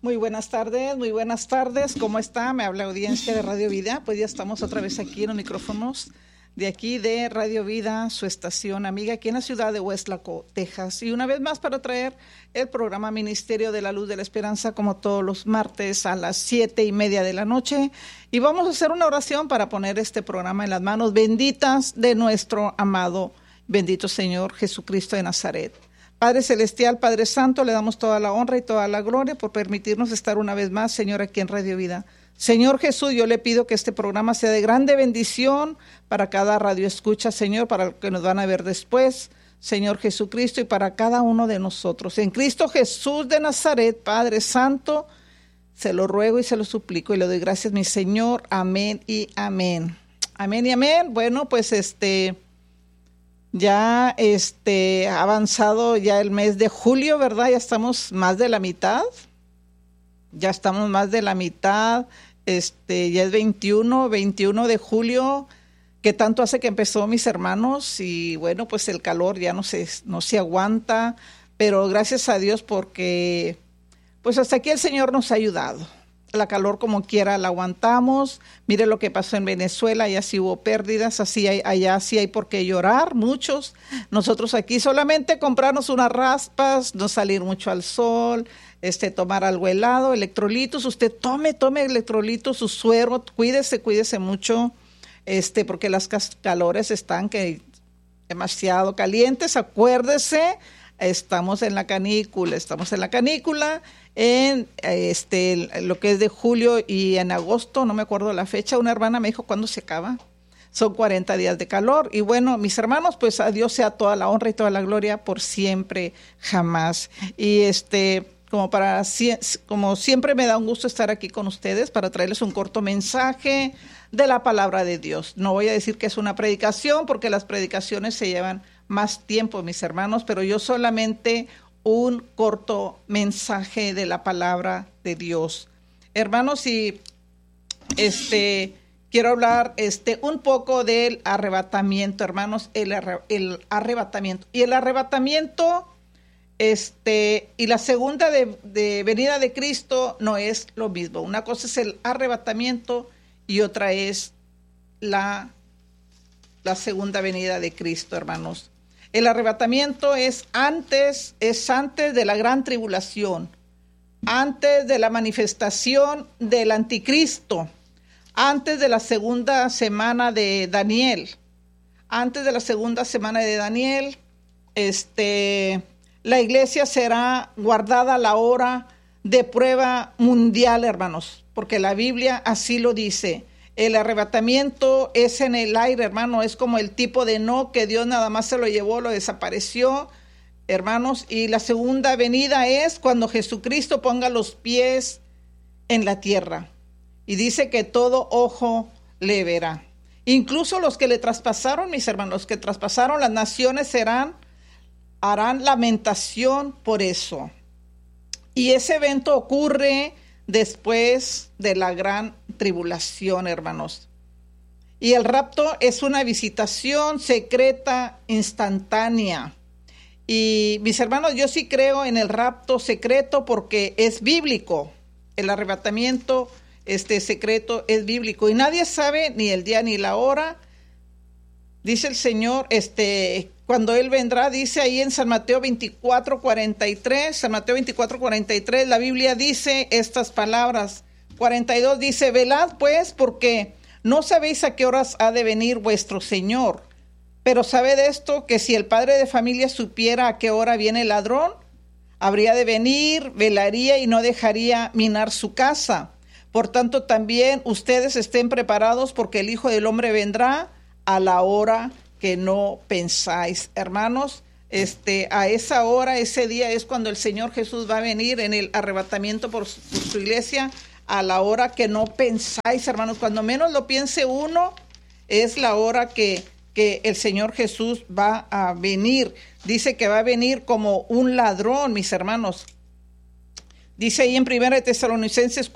Muy buenas tardes, ¿cómo está? Me habla audiencia de Radio Vida, pues ya estamos otra vez aquí en los micrófonos de aquí de Radio Vida, su estación amiga aquí en la ciudad de Westlaco, Texas, y una vez más para traer el programa Ministerio de la Luz de la Esperanza como todos los martes a las 7:30 de la noche, y vamos a hacer una oración para poner este programa en las manos benditas de nuestro amado, bendito Señor Jesucristo de Nazaret. Padre Celestial, Padre Santo, le damos toda la honra y toda la gloria por permitirnos estar una vez más, Señor, aquí en Radio Vida. Señor Jesús, yo le pido que este programa sea de grande bendición para cada radio escucha, Señor, para los que nos van a ver después, Señor Jesucristo, y para cada uno de nosotros. En Cristo Jesús de Nazaret, Padre Santo, se lo ruego y se lo suplico y le doy gracias, mi Señor. Amén y amén. Amén y amén. Bueno, pues ya ha avanzado ya el mes de julio, ¿verdad? Ya estamos más de la mitad. Ya estamos más de la mitad. Ya es 21 de julio, que tanto hace que empezó, mis hermanos, y bueno, pues el calor ya no se aguanta, pero gracias a Dios porque pues hasta aquí el Señor nos ha ayudado. La calor como quiera la aguantamos. Mire lo que pasó en Venezuela, allá sí hubo pérdidas, allá sí hay por qué llorar, muchos. Nosotros aquí solamente comprarnos unas raspas, no salir mucho al sol, tomar algo helado, electrolitos. Usted tome electrolitos, su suero, cuídese mucho, porque las calores están demasiado calientes. Acuérdese, estamos en la canícula, en lo que es de julio, y en agosto, no me acuerdo la fecha, una hermana me dijo cuándo se acaba. Son 40 días de calor. Y bueno, mis hermanos, pues a Dios sea toda la honra y toda la gloria por siempre, jamás. Y como siempre me da un gusto estar aquí con ustedes para traerles un corto mensaje de la palabra de Dios. No voy a decir que es una predicación, porque las predicaciones se llevan más tiempo, mis hermanos, pero yo solamente un corto mensaje de la palabra de Dios. Hermanos, y quiero hablar un poco del arrebatamiento, hermanos, el arrebatamiento. Y el arrebatamiento y la segunda de venida de Cristo no es lo mismo. Una cosa es el arrebatamiento y otra es la segunda venida de Cristo, hermanos. El arrebatamiento es antes de la gran tribulación, antes de la manifestación del anticristo, antes de la segunda semana de Daniel. Antes de la segunda semana de Daniel, la iglesia será guardada a la hora de prueba mundial, hermanos, porque la Biblia así lo dice. El arrebatamiento es en el aire, hermano, es como el tipo de Enoc, que Dios nada más se lo llevó, lo desapareció, hermanos, y la segunda venida es cuando Jesucristo ponga los pies en la tierra, y dice que todo ojo le verá. Incluso los que le traspasaron, mis hermanos, los que traspasaron las naciones harán lamentación por eso. Y ese evento ocurre después de la gran tribulación, hermanos. Y el rapto es una visitación secreta instantánea. Y mis hermanos, yo sí creo en el rapto secreto porque es bíblico. El arrebatamiento secreto es bíblico y nadie sabe ni el día ni la hora. Dice el Señor, cuando Él vendrá, dice ahí en San Mateo 24:43, la Biblia dice estas palabras. 42 dice: velad pues, porque no sabéis a qué horas ha de venir vuestro Señor. Pero sabed esto, que si el padre de familia supiera a qué hora viene el ladrón, habría de venir, velaría y no dejaría minar su casa. Por tanto, también ustedes estén preparados, porque el Hijo del Hombre vendrá a la hora que no pensáis. Hermanos, a esa hora, ese día es cuando el Señor Jesús va a venir en el arrebatamiento por su iglesia, a la hora que no pensáis, hermanos. Cuando menos lo piense uno, es la hora que el Señor Jesús va a venir. Dice que va a venir como un ladrón, mis hermanos. Dice ahí en 1 Tesalonicenses